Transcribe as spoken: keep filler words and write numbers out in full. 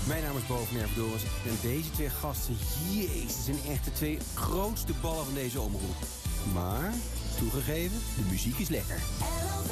Mijn naam is Bo van Ervedoris en deze twee gasten, jezus, zijn echt de twee grootste ballen van deze omroep. Maar, toegegeven, de muziek is lekker.